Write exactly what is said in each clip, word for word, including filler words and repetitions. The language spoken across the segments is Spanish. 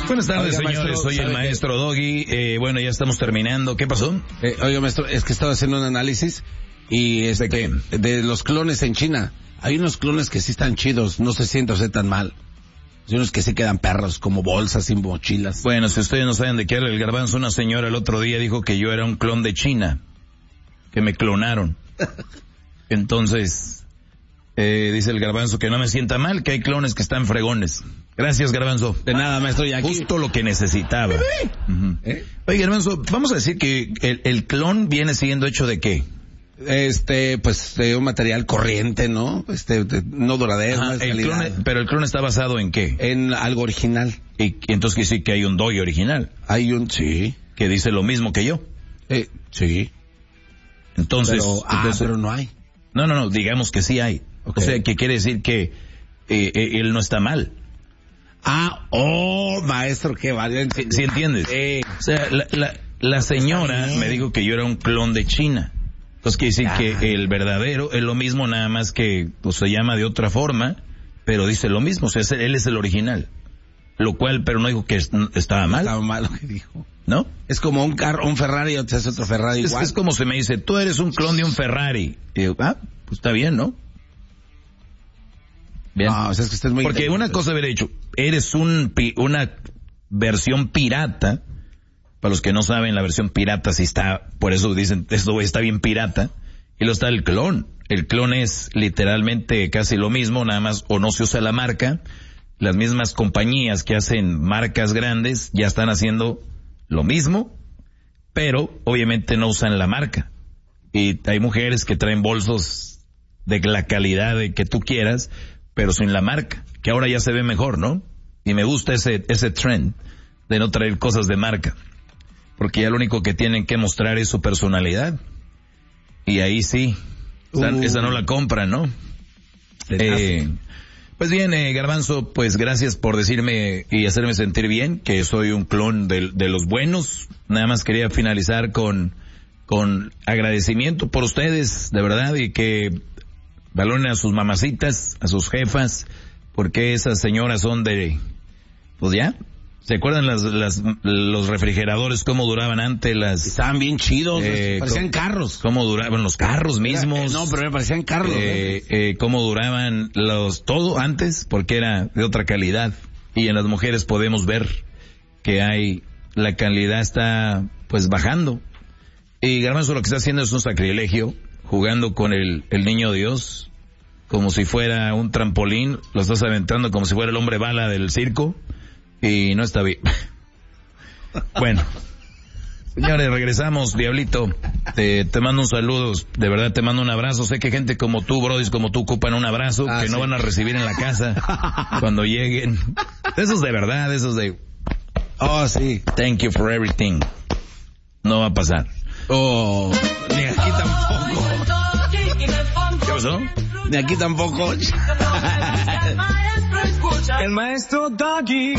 Buenas tardes, oiga, señores, maestro, soy el maestro Doggy. Eh, bueno, ya estamos terminando. ¿Qué pasó? Eh, oiga, maestro, es que estaba haciendo un análisis y este, ¿De qué? de los clones en China. Hay unos clones que sí están chidos, no se sienten usted tan mal. Hay unos que sí quedan perros, como bolsas y mochilas. Bueno, si ustedes no saben de qué habla el garbanzo, una señora el otro día dijo que yo era un clon de China, que me clonaron. Entonces, eh, dice el garbanzo que no me sienta mal, que hay clones que están fregones. Gracias, garbanzo. De nada, maestro, y aquí... Justo lo que necesitaba. Uh-huh. ¿Eh? Oye, garbanzo, vamos a decir que el, el clon viene siendo hecho de qué? Este, pues, de un material corriente, ¿no? Este, de, no duradero, Ajá, no es el calidad. clon, pero el clon está basado en qué? En algo original. Y, y entonces quiere decir que hay un Doggy original. Hay un, sí. Que dice lo mismo que yo. Eh, sí. Entonces, Pero, ah, entonces, pero no hay. No, no, no, digamos que sí hay. Okay. O sea, que quiere decir que eh, eh, él no está mal. Ah, oh, maestro, qué valiente. ¿Sí, sí entiendes? Sí. O sea, la, la, la señora me dijo que yo era un clon de China. Entonces quiere decir ah. que el verdadero es lo mismo, nada más que pues, se llama de otra forma, pero dice lo mismo. O sea, él es el original. Lo cual, pero no dijo que estaba mal. Estaba mal lo que dijo. ¿No? Es como un carro, un Ferrari, o te hace otro Ferrari es, igual. Es como se me dice, tú eres un clon de un Ferrari. Y digo, ah, pues está bien, ¿no? Bien. No, o sea, es que usted es muy Porque una cosa haber dicho, eres un, una versión pirata. Para los que no saben, la versión pirata sí está, por eso dicen, esto está bien pirata. Y lo está el clon. El clon es literalmente casi lo mismo, nada más o no se usa la marca. Las mismas compañías que hacen marcas grandes ya están haciendo lo mismo, pero obviamente no usan la marca. Y hay mujeres que traen bolsos de la calidad de que tú quieras, pero sin la marca, que ahora ya se ve mejor, ¿no? Y me gusta ese ese trend de no traer cosas de marca, porque ya lo único que tienen que mostrar es su personalidad. Y ahí sí, uh. esa, esa no la compran, ¿no? Eh, pues bien, eh, Garbanzo, pues gracias por decirme y hacerme sentir bien, que soy un clon de, de los buenos. Nada más quería finalizar con, con agradecimiento por ustedes, de verdad, y que valoren a sus mamacitas, a sus jefas, porque esas señoras son de, pues ya, ¿se acuerdan las, las, los refrigeradores cómo duraban antes? Las estaban bien chidos, eh, parecían carros. Cómo duraban los carros mismos. Era, eh, no, pero me parecían carros. Eh, eh, cómo duraban los, todo antes, porque era de otra calidad. Y en las mujeres podemos ver que hay, la calidad está, pues, bajando. Y Garbanzo lo que está haciendo es un sacrilegio, jugando con el, el niño Dios, como si fuera un trampolín, lo estás aventando como si fuera el hombre bala del circo. Y no está bien. Bueno, señores, regresamos, Diablito. Te, te mando un saludo, de verdad te mando un abrazo. Sé que gente como tú, brodis, como tú, ocupan un abrazo ah, que sí. no van a recibir en la casa cuando lleguen. Esos de verdad, esos de... Oh, sí. Thank you for everything. No va a pasar. Oh, ni aquí tampoco. ¿Qué pasó? Ni aquí tampoco. El maestro Doggy.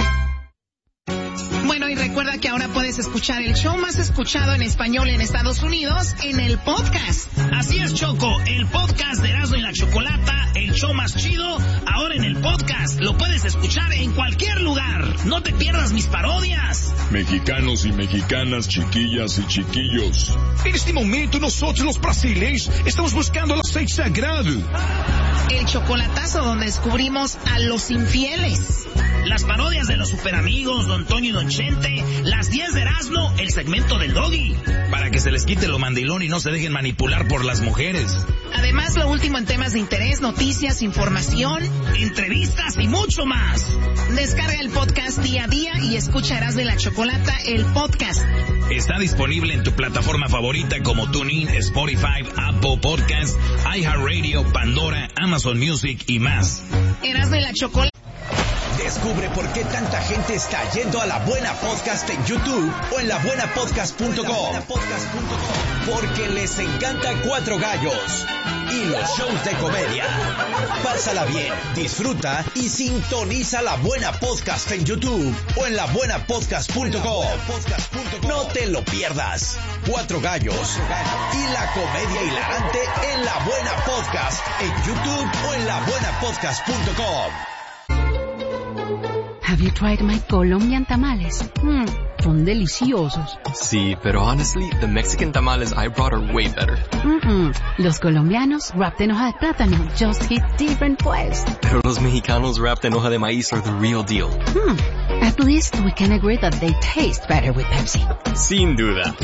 Bueno, y recuerda que ahora puedes escuchar el show más escuchado en español en Estados Unidos en el podcast. Así es, Choco, el podcast de Erasmo y la Chocolata, el show más chido, ahora en el podcast. Lo puedes escuchar en cualquier lugar. No te pierdas mis parodias. Mexicanos y mexicanas, chiquillas y chiquillos. En este momento nosotros los brasileños estamos buscando el aceite sagrado. El chocolatazo donde descubrimos a los infieles. Las parodias de los superamigos, Don Toño y Don Chente, las diez de Erasmo, el segmento del Doggy. Para que se les quite lo mandilón y no se dejen manipular por las mujeres. Además, lo último en temas de interés, noticias, información, entrevistas y mucho más. Descarga el podcast día a día y escucha Erasmo y la Chocolata, el podcast. Está disponible en tu plataforma favorita como TuneIn, Spotify, Apple Podcasts, iHeartRadio, Pandora, Amazon Music y más. Erasmo y la Chocolata. Descubre por qué tanta gente está yendo a La Buena Podcast en YouTube o en la buena podcast punto com. Porque les encanta Cuatro Gallos y los shows de comedia. Pásala bien, disfruta y sintoniza La Buena Podcast en YouTube o en la buena podcast punto com. No te lo pierdas. Cuatro Gallos y la comedia hilarante en La Buena Podcast en YouTube o en la buena podcast punto com. Have you tried my Colombian tamales? Mm, son deliciosos. Sí, pero honestly, the Mexican tamales I brought are way better. Mm-mm. Los colombianos wrapped en hoja de plátano just hit different pues. Pero los mexicanos wrapped en hoja de maíz are the real deal. Hmm. At least we can agree that they taste better with Pepsi. Sin duda.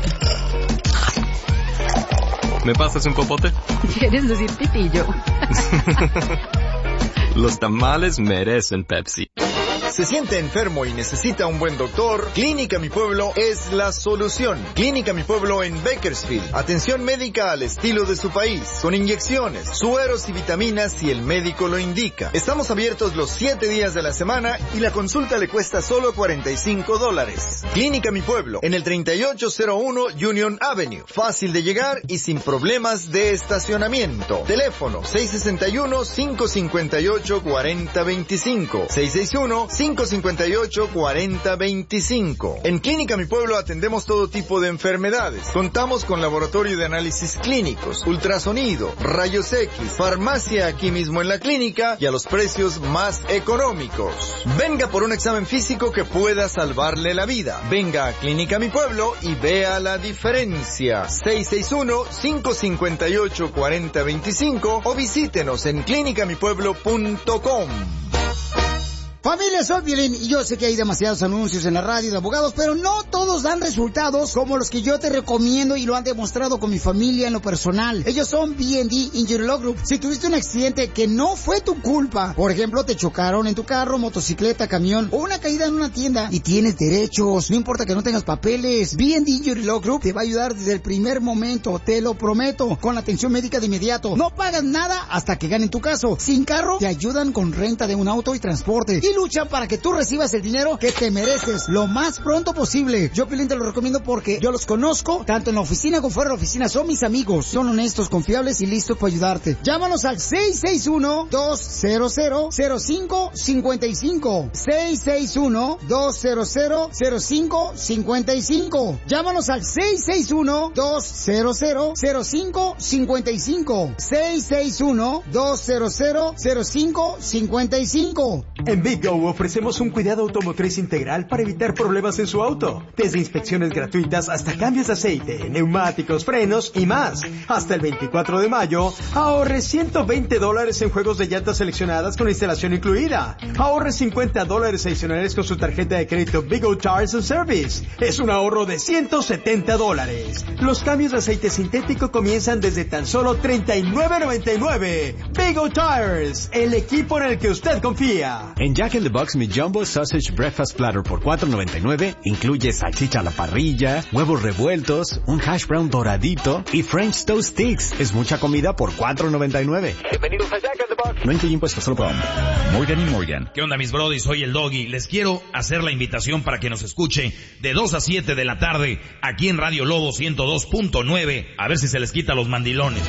¿Me pasas un popote? ¿Quieres decir pitillo? Los tamales merecen Pepsi. ¿Se siente enfermo y necesita un buen doctor? Clínica Mi Pueblo es la solución. Clínica Mi Pueblo en Bakersfield. Atención médica al estilo de su país, con inyecciones, sueros y vitaminas si el médico lo indica. Estamos abiertos los siete días de la semana y la consulta le cuesta solo cuarenta y cinco dólares. Clínica Mi Pueblo, en el treinta y ocho cero uno Union Avenue. Fácil de llegar y sin problemas de estacionamiento. Teléfono seis seis uno, cinco cinco ocho, cuatro cero dos cinco. seis seis uno, cinco cinco ocho, cuatro cero dos cinco. En Clínica Mi Pueblo atendemos todo tipo de enfermedades. Contamos con laboratorio de análisis clínicos, ultrasonido, rayos X, farmacia aquí mismo en la clínica y a los precios más económicos. Venga por un examen físico que pueda salvarle la vida. Venga a Clínica Mi Pueblo y vea la diferencia. seis seis uno, cinco cinco ocho, cuatro cero dos cinco o visítenos en clínica mi pueblo punto com. Familia, soy Piolín y yo sé que hay demasiados anuncios en la radio de abogados, pero no todos dan resultados como los que yo te recomiendo y lo han demostrado con mi familia en lo personal. Ellos son B and D Injury Law Group. Si tuviste un accidente que no fue tu culpa, por ejemplo, te chocaron en tu carro, motocicleta, camión o una caída en una tienda y tienes derechos, no importa que no tengas papeles, B and D Injury Law Group te va a ayudar desde el primer momento, te lo prometo, con la atención médica de inmediato. No pagas nada hasta que ganen tu caso. Sin carro, te ayudan con renta de un auto y transporte. Y luchan para que tú recibas el dinero que te mereces lo más pronto posible. Yo, Piolín, te lo recomiendo porque yo los conozco, tanto en la oficina como fuera de la oficina. Son mis amigos, son honestos, confiables y listos para ayudarte. Llámanos al seis seis uno, dos cero cero, cero cinco cinco cinco. seis seis uno, dos cero cero, cero cinco cinco cinco. Llámanos al seis seis uno, dos cero cero, cero cinco cinco cinco. seis seis uno, dos cero cero, cero cinco cinco cinco. En Big Go ofrecemos un cuidado automotriz integral para evitar problemas en su auto. Desde inspecciones gratuitas hasta cambios de aceite, neumáticos, frenos y más. Hasta el veinticuatro de mayo, ahorre ciento veinte dólares en juegos de llantas seleccionadas con instalación incluida. Ahorre cincuenta dólares adicionales con su tarjeta de crédito Big O Tires and Service. Es un ahorro de ciento setenta dólares. Los cambios de aceite sintético comienzan desde tan solo treinta y nueve noventa y nueve. Big O Tires, el equipo en el que usted confía. En Jack in the Box, mi Jumbo Sausage Breakfast Platter por cuatro noventa y nueve incluye salchicha a la parrilla, huevos revueltos, un hash brown doradito y French Toast Sticks. Es mucha comida por cuatro noventa y nueve. Bienvenidos a Jack in the Box. No incluye impuestos, solo para Morgan y Morgan. ¿Qué onda, mis brodis? Soy el Doggy. Les quiero hacer la invitación para que nos escuche de dos a siete de la tarde aquí en Radio Lobo ciento dos punto nueve. A ver si se les quita los mandilones.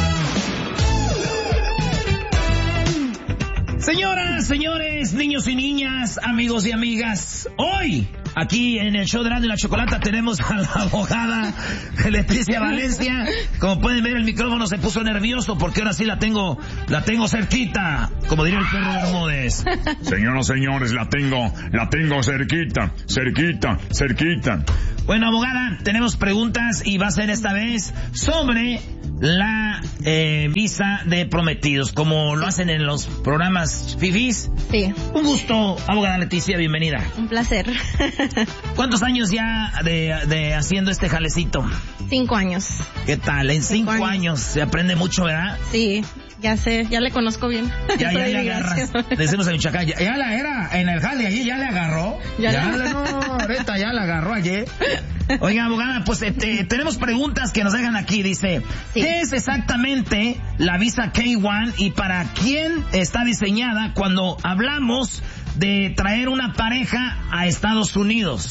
Señoras, señores, niños y niñas, amigos y amigas, hoy, aquí en el show de Radio La Chocolata, tenemos a la abogada Leticia Valencia. Como pueden ver, el micrófono se puso nervioso porque ahora sí la tengo, la tengo cerquita, como diría el perro Bermúdez. Señoras, señores, la tengo, la tengo cerquita, cerquita, cerquita. Bueno, abogada, tenemos preguntas y va a ser esta vez sobre la eh, visa de prometidos, como lo hacen en los programas fifís. Sí. Un gusto, abogada Leticia, bienvenida. Un placer. ¿Cuántos años ya de, de haciendo este jalecito? Cinco años. ¿Qué tal? En cinco, cinco años. años se aprende mucho, ¿verdad? Sí. Ya sé, ya le conozco bien. Ya, ya le agarras. Decimos a Michoacán, ya, ya la era en el jale allí, ya le agarró. Ya, ya le, no, ahorita ya la agarró ayer. Oiga, abogada, pues este, tenemos preguntas que nos dejan aquí. Dice, sí. ¿Qué es exactamente la visa K uno y para quién está diseñada cuando hablamos de traer una pareja a Estados Unidos?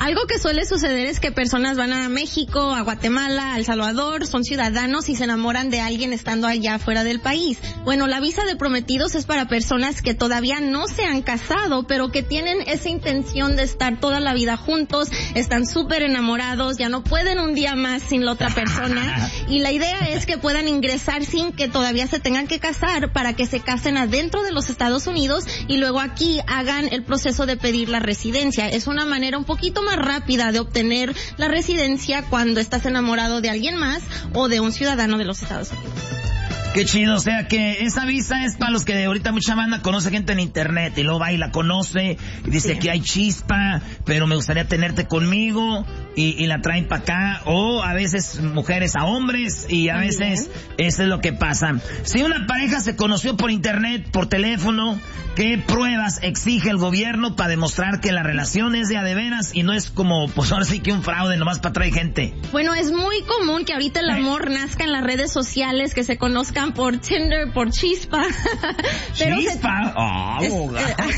Algo que suele suceder es que personas van a México, a Guatemala, a El Salvador, son ciudadanos y se enamoran de alguien estando allá fuera del país. Bueno, la visa de prometidos es para personas que todavía no se han casado, pero que tienen esa intención de estar toda la vida juntos, están súper enamorados, ya no pueden un día más sin la otra persona, y la idea es que puedan ingresar sin que todavía se tengan que casar, para que se casen adentro de los Estados Unidos y luego aquí hagan el proceso de pedir la residencia. Es una manera un poquito más rápida de obtener la residencia cuando estás enamorado de alguien más o de un ciudadano de los Estados Unidos. Qué chido, o sea que esa visa es para los que ahorita mucha banda conoce gente en internet y luego va y la conoce y dice sí. que hay chispa, pero me gustaría tenerte conmigo y, y la traen para acá, o a veces mujeres a hombres y a También. veces eso es lo que pasa. Si una pareja se conoció por internet, por teléfono, ¿qué pruebas exige el gobierno para demostrar que la relación es de a de veras y no es como, pues ahora sí que un fraude nomás para traer gente? Bueno, es muy común que ahorita el amor eh. nazca en las redes sociales, que se conozcan por Tinder, por Chispa. Pero ¿Chispa? Ah, se... oh,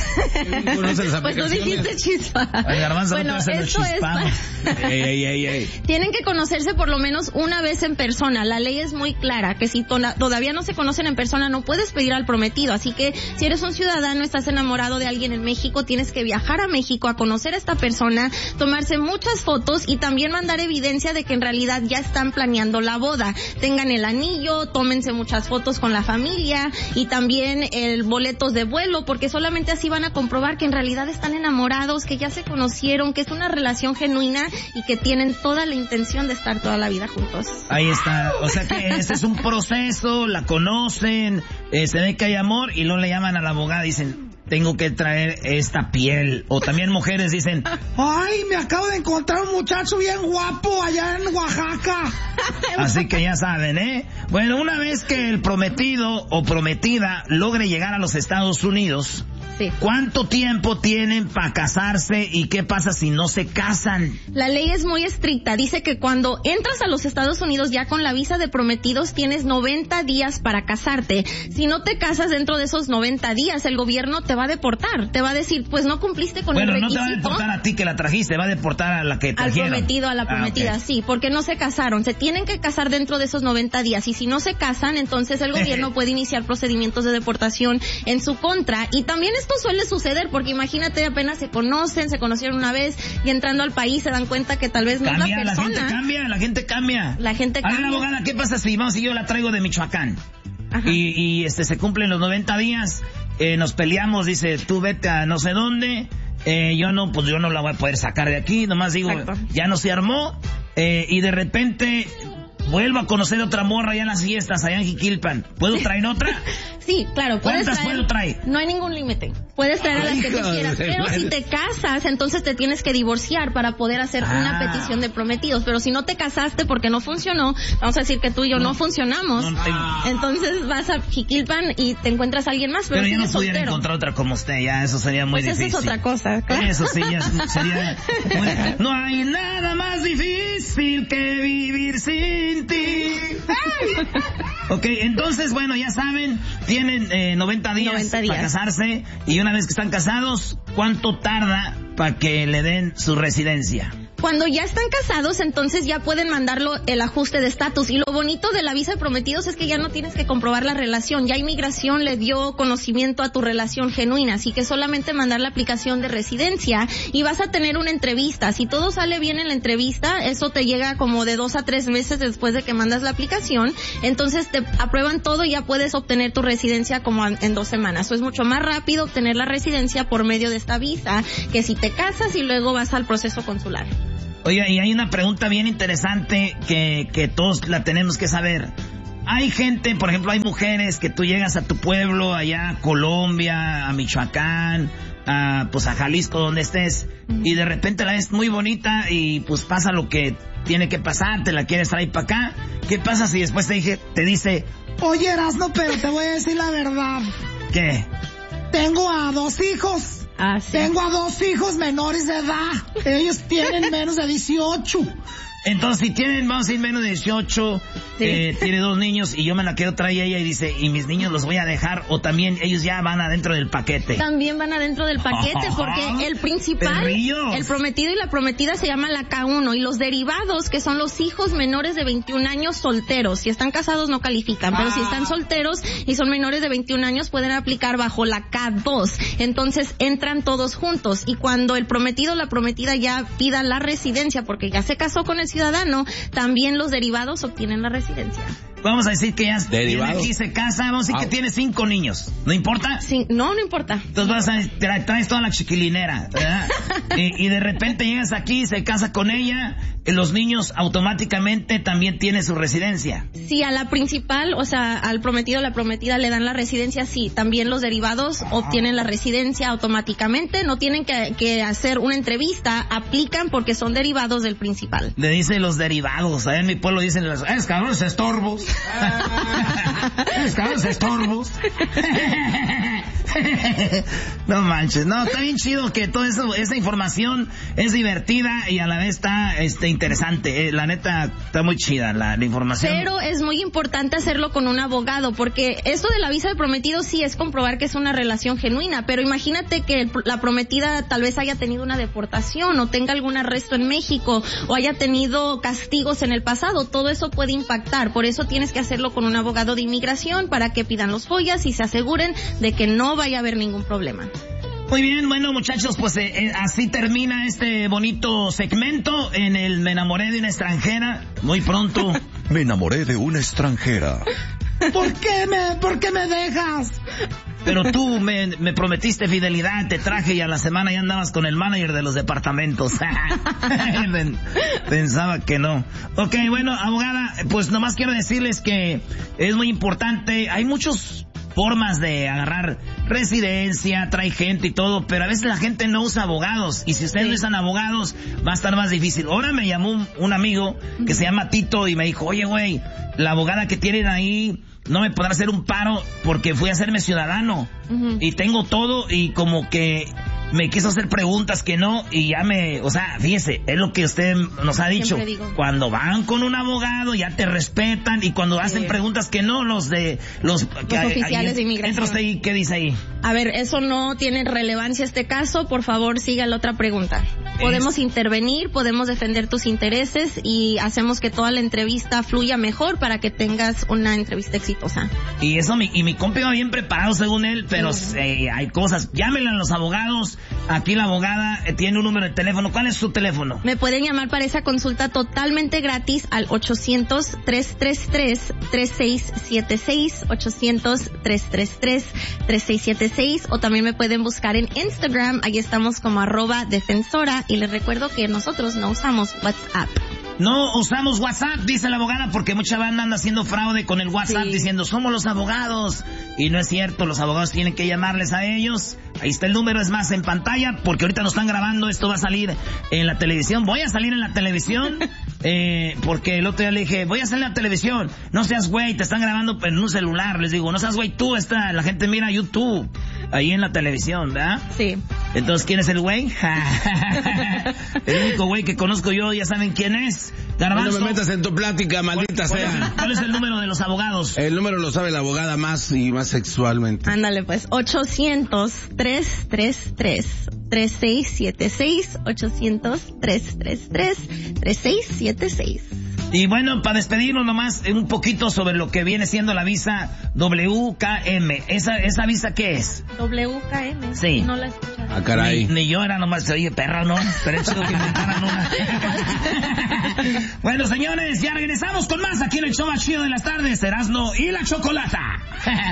es, eh, pues no dijiste Chispa. Ay, Garbanzo, bueno, no esto es pa... ey, ey, ey, ey. Tienen que conocerse por lo menos una vez en persona. La ley es muy clara, que si to- todavía no se conocen en persona no puedes pedir al prometido. Así que si eres un ciudadano, estás enamorado de alguien en México, tienes que viajar a México a conocer a esta persona, tomarse muchas fotos y también mandar evidencia de que en realidad ya están planeando la boda. Tengan el anillo, tómense muchas fotos con la familia y también el boletos de vuelo, porque solamente así van a comprobar que en realidad están enamorados, que ya se conocieron, que es una relación genuina y que tienen toda la intención de estar toda la vida juntos. Ahí está, o sea que este es un proceso, la conocen, eh, se ve que hay amor y luego le llaman a la abogada y dicen, tengo que traer esta piel. O también mujeres dicen, ay, me acabo de encontrar un muchacho bien guapo allá en Oaxaca. Así que ya saben, ¿eh? Bueno, una vez que el prometido o prometida logre llegar a los Estados Unidos, sí. ¿cuánto tiempo tienen para casarse y qué pasa si no se casan? La ley es muy estricta. Dice que cuando entras a los Estados Unidos ya con la visa de prometidos tienes noventa días para casarte. Si no te casas dentro de esos noventa días, el gobierno te va a deportar. Te va a decir, pues no cumpliste con bueno, el requisito. Bueno, no te va a deportar a ti que la trajiste, va a deportar a la que trajeron. Al prometido, a la prometida, ah, okay. sí, porque no se casaron. Se tienen que casar dentro de esos noventa días. Y si no se casan, entonces el gobierno puede iniciar procedimientos de deportación en su contra. Y también esto suele suceder, porque imagínate, apenas se conocen, se conocieron una vez y entrando al país se dan cuenta que tal vez no cambia, es la persona. La gente cambia, la gente cambia. La gente cambia. A ver, abogada, ¿qué pasa si vamos y yo la traigo de Michoacán? Ajá. Y, y este se cumplen los noventa días, eh, nos peleamos, dice, tú vete a no sé dónde, eh, yo no, pues yo no la voy a poder sacar de aquí, nomás digo, exacto. ya no se armó, eh, y de repente vuelvo a conocer otra morra allá en las fiestas, allá en Jiquilpan. ¿Puedo traer otra? Sí, claro. Puedes ¿Cuántas traer, puedo traer? No hay ningún límite. Puedes traer a las que tú quieras. Pero si te casas, entonces te tienes que divorciar para poder hacer ah. una petición de prometidos. Pero si no te casaste porque no funcionó, vamos a decir que tú y yo no, no funcionamos. No te... Entonces vas a Jiquilpan y te encuentras a alguien más, pero, pero yo no pudiera soltero. encontrar otra como usted, ya eso sería muy pues difícil. Eso es otra cosa, claro. Eso sí, ya sería muy... No hay nada más difícil que vivir sin ti. Ok, entonces, bueno, ya saben, tienen eh, noventa días, noventa días para casarse, y una vez que están casados, ¿cuánto tarda para que le den su residencia? Cuando ya están casados, entonces ya pueden mandarlo el ajuste de estatus. Y lo bonito de la visa de prometidos es que ya no tienes que comprobar la relación. Ya inmigración le dio conocimiento a tu relación genuina. Así que solamente mandar la aplicación de residencia y vas a tener una entrevista. Si todo sale bien en la entrevista, eso te llega como de dos a tres meses después de que mandas la aplicación. Entonces te aprueban todo y ya puedes obtener tu residencia como en dos semanas. Eso es mucho más rápido obtener la residencia por medio de esta visa que si te casas y luego vas al proceso consular. Oye, y hay una pregunta bien interesante que, que todos la tenemos que saber. Hay gente, por ejemplo, hay mujeres que tú llegas a tu pueblo, allá a Colombia, a Michoacán, a, pues a Jalisco, donde estés, y de repente la ves muy bonita y pues pasa lo que tiene que pasar, te la quieres traer para acá. ¿Qué pasa si después te, dije, te dice... Oye, Erasmo, pero te voy a decir la verdad. ¿Qué? Tengo a dos hijos. Ah, sí. Tengo a dos hijos menores de edad. Ellos tienen menos de dieciocho. Entonces, si tienen, vamos a decir, menos de dieciocho, sí. eh, tiene dos niños y yo me la quiero traer ella y dice, y mis niños los voy a dejar, o también ellos ya van adentro del paquete. También van adentro del paquete, porque el principal, Perrillos. el prometido y la prometida se llama la K uno, y los derivados, que son los hijos menores de veintiún años solteros. Si están casados no califican, pero ah. si están solteros y son menores de veintiún años pueden aplicar bajo la K dos. Entonces entran todos juntos, y cuando el prometido o la prometida ya pida la residencia, porque ya se casó con el ciudadano, también los derivados obtienen la residencia. Vamos a decir que ya tiene aquí, se casa, vamos a decir ah. que tiene cinco niños. ¿No importa? Sí, no, no importa. Entonces vas a, te traes toda la chiquilinera, ¿verdad? y, y de repente llegas aquí, se casa con ella, los niños automáticamente también tienen su residencia. Sí, a la principal, o sea, al prometido o la prometida le dan la residencia, sí. También los derivados ah. obtienen la residencia automáticamente, no tienen que, que hacer una entrevista, aplican porque son derivados del principal. Le dicen los derivados, allá en mi pueblo dicen los, es cabrones estorbos. Es cabrones estorbos. No manches, no, está bien chido que toda eso, esa información es divertida y a la vez está este interesante, eh, la neta está muy chida la, la información. Pero es muy importante hacerlo con un abogado, porque esto de la visa de prometido sí es comprobar que es una relación genuina, pero imagínate que el, la prometida tal vez haya tenido una deportación o tenga algún arresto en México o haya tenido castigos en el pasado, todo eso puede impactar, por eso tienes que hacerlo con un abogado de inmigración para que pidan los follas y se aseguren de que no vaya a haber ningún problema. Muy bien, bueno muchachos, pues eh, eh, así termina este bonito segmento en el Me enamoré de una extranjera. Muy pronto. Me enamoré de una extranjera. ¿Por qué me, por qué me dejas? Pero tú me, me prometiste fidelidad, te traje y a la semana ya andabas con el manager de los departamentos. Pensaba que no. Ok, bueno, abogada, pues nomás quiero decirles que es muy importante, hay muchos formas de agarrar residencia, trae gente y todo, pero a veces la gente no usa abogados, y si ustedes sí. no usan abogados, va a estar más difícil. Ahora me llamó un, un amigo que se llama Tito y me dijo, oye güey, la abogada que tienen ahí no me podrá hacer un paro porque fui a hacerme ciudadano uh-huh. y tengo todo, y como que me quiso hacer preguntas que no, y ya me, o sea, fíjese, es lo que usted nos ha dicho, cuando van con un abogado ya te respetan, y cuando sí. hacen preguntas que no, los de los, los que, oficiales ahí, de inmigración. Entra usted y ¿qué dice ahí? A ver, eso no tiene relevancia este caso, por favor siga la otra pregunta. Podemos es... intervenir, podemos defender tus intereses y hacemos que toda la entrevista fluya mejor para que tengas una entrevista exitosa. Y eso, mi, y mi compa iba bien preparado según él, pero sí. eh, hay cosas, llámenle a los abogados. Aquí la abogada eh, tiene un número de teléfono. ¿Cuál es su teléfono? Me pueden llamar para esa consulta totalmente gratis al ochocientos, tres tres tres, tres seis siete seis, ochocientos, tres tres tres, tres seis siete seis, o también me pueden buscar en Instagram, ahí estamos como arroba defensora, y les recuerdo que nosotros no usamos WhatsApp. No usamos WhatsApp, dice la abogada, porque mucha banda anda haciendo fraude con el WhatsApp sí. diciendo somos los abogados, y no es cierto, los abogados tienen que llamarles a ellos. Ahí está el número, es más en pantalla, porque ahorita nos están grabando, esto va a salir en la televisión. Voy a salir en la televisión, eh, porque el otro día le dije, voy a salir en la televisión. No seas güey, te están grabando en un celular. Les digo, no seas güey, tú, esta, la gente mira YouTube ahí en la televisión, ¿verdad? Sí. Entonces, ¿quién es el güey? El único güey que conozco yo, ya saben quién es. Garbanzo. No me metas en tu plática, maldita ¿Cuál, sea. ¿cuál, ¿Cuál es el número de los abogados? El número lo sabe la abogada más y más sexualmente. Ándale pues, ochocientos, tres tres tres, tres seis siete seis, ochocientos, tres tres tres, tres seis siete seis. Y bueno, para despedirnos nomás un poquito sobre lo que viene siendo la visa W K M. ¿Esa, esa visa qué es? W K M. Sí. No la he escuchado. Ah, caray. Ni, ni yo era nomás, oye, perra, ¿no? Pero es que inventaran una. Bueno, señores, ya regresamos con más aquí en el show más chido de las tardes, Erasmo y la Chocolata.